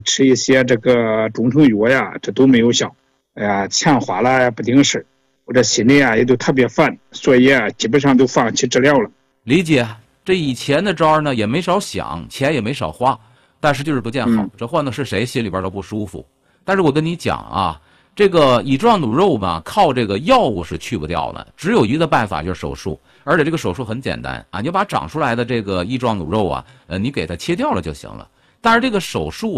吃一些这个中成药呀，这都没有效。哎呀，钱花了也不顶事，我这心里啊也都特别烦，所以啊基本上都放弃治疗了。 理解，这以前的招呢也没少想，钱也没少花，但是就是不见好。这换的是谁心里边都不舒服。但是我跟你讲啊，这个乙状乳肉嘛，靠这个药物是去不掉的，只有一个办法就是手术，而且这个手术很简单啊，你就把长出来的这个乙状乳肉啊，你给它切掉了就行了。但是这个手术